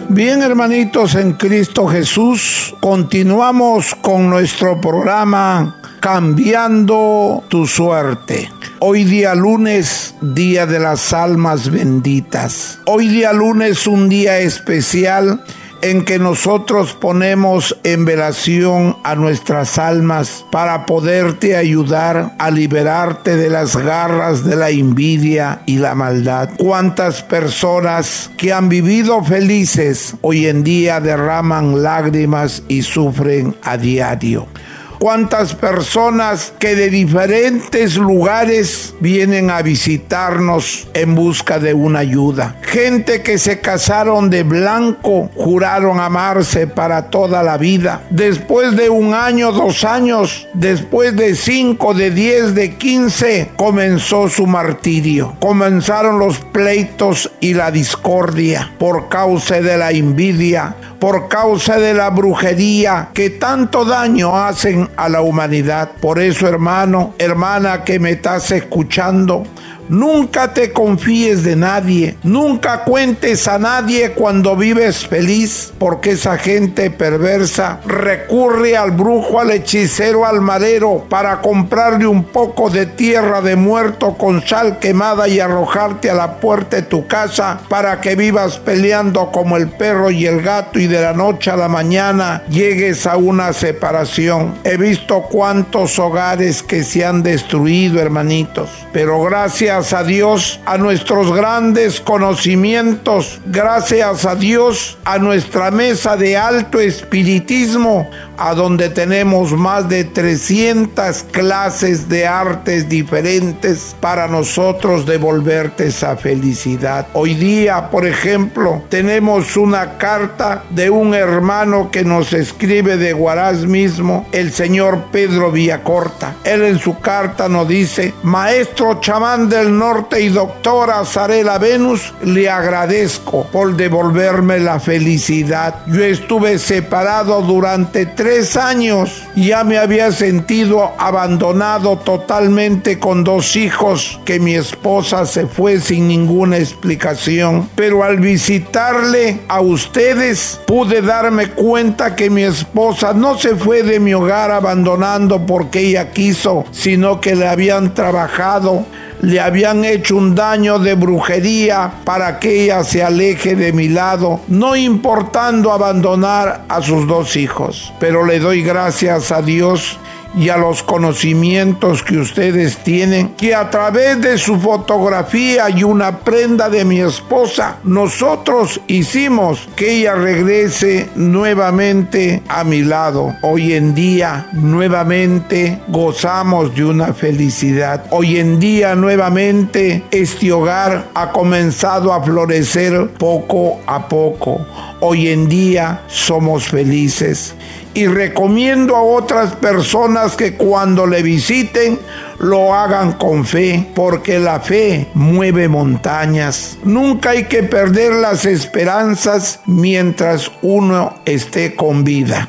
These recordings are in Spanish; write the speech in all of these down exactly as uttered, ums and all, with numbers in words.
Bien, hermanitos en Cristo Jesús, continuamos con nuestro programa Cambiando tu Suerte. Hoy día lunes, día de las almas benditas. Hoy día lunes, un día especial en que nosotros ponemos en velación a nuestras almas para poderte ayudar a liberarte de las garras de la envidia y la maldad. ¿Cuántas personas que han vivido felices hoy en día derraman lágrimas y sufren a diario? ¿Cuántas personas que de diferentes lugares vienen a visitarnos en busca de una ayuda? Gente que se casaron de blanco, juraron amarse para toda la vida. Después de un año, dos años, después de cinco, de diez, de quince, comenzó su martirio. Comenzaron los pleitos y la discordia por causa de la envidia, por causa de la brujería que tanto daño hacen a la humanidad. Por eso, hermano, hermana que me estás escuchando, nunca te confíes de nadie, nunca cuentes a nadie cuando vives feliz, porque esa gente perversa recurre al brujo, al hechicero, al marero para comprarle un poco de tierra de muerto con sal quemada y arrojarte a la puerta de tu casa para que vivas peleando como el perro y el gato y de la noche a la mañana llegues a una separación. He visto cuántos hogares que se han destruido, hermanitos, pero gracias a Dios, a nuestros grandes conocimientos, gracias a Dios, a nuestra mesa de alto espiritismo, a donde tenemos más de trescientas clases de artes diferentes para nosotros devolverte esa felicidad. Hoy día, por ejemplo, tenemos una carta de un hermano que nos escribe de Huaraz mismo, el señor Pedro Villacorta. Él en su carta nos dice: maestro chamán del norte y doctora Sarela Venus, le agradezco por devolverme la felicidad. Yo estuve separado durante tres años, ya me había sentido abandonado totalmente con dos hijos que mi esposa se fue sin ninguna explicación, pero al visitarle a ustedes pude darme cuenta que mi esposa no se fue de mi hogar abandonando porque ella quiso, sino que le habían trabajado, le habían hecho un daño de brujería para que ella se aleje de mi lado, no importando abandonar a sus dos hijos. Pero le doy gracias a Dios y a los conocimientos que ustedes tienen, que a través de su fotografía y una prenda de mi esposa, nosotros hicimos que ella regrese nuevamente a mi lado. Hoy en día nuevamente gozamos de una felicidad. Hoy en día nuevamente este hogar ha comenzado a florecer poco a poco. Hoy en día somos felices. Y recomiendo a otras personas que cuando le visiten lo hagan con fe, porque la fe mueve montañas. Nunca hay que perder las esperanzas mientras uno esté con vida.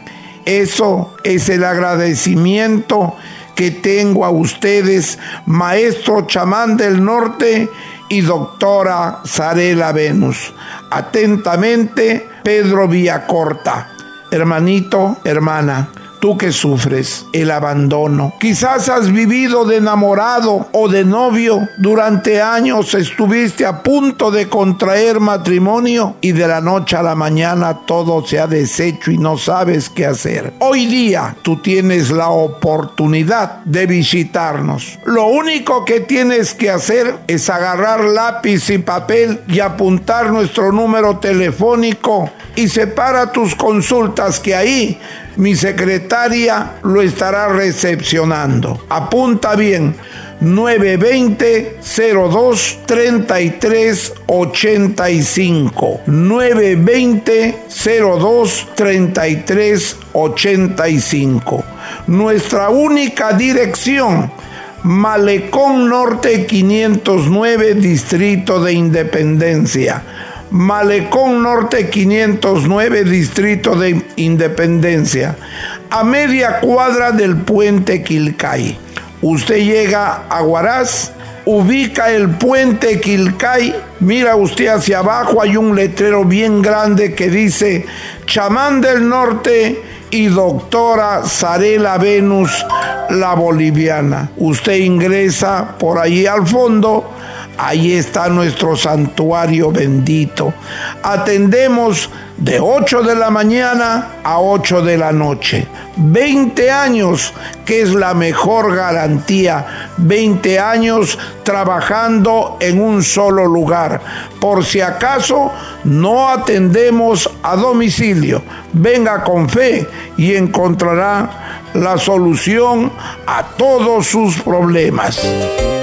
Eso es el agradecimiento que tengo a ustedes, maestro chamán del norte y doctora Sarela Venus. Atentamente, Pedro Villacorta. Hermanito, hermana, tú que sufres el abandono, quizás has vivido de enamorado o de novio durante años, estuviste a punto de contraer matrimonio y de la noche a la mañana todo se ha deshecho y no sabes qué hacer. Hoy día tú tienes la oportunidad de visitarnos. Lo único que tienes que hacer es agarrar lápiz y papel y apuntar nuestro número telefónico y separa tus consultas, que ahí mi secretaria lo estará recepcionando. Apunta bien: nueve dos cero, cero dos, treinta y tres ochenta y cinco. nueve dos cero, cero dos, treinta y tres ochenta y cinco. Nuestra única dirección: Malecón Norte quinientos nueve, Distrito de Independencia. Malecón Norte quinientos nueve, Distrito de Independencia, a media cuadra del puente Quilcay. Usted llega a Huaraz, ubica el puente Quilcay, mira usted hacia abajo, hay un letrero bien grande que dice Chamán del Norte y Doctora Zarela Venus, la boliviana. Usted ingresa por allí al fondo, ahí está nuestro santuario bendito. Atendemos de ocho de la mañana a ocho de la noche. veinte años, que es la mejor garantía. veinte años trabajando en un solo lugar. Por si acaso, no atendemos a domicilio. Venga con fe y encontrará la solución a todos sus problemas.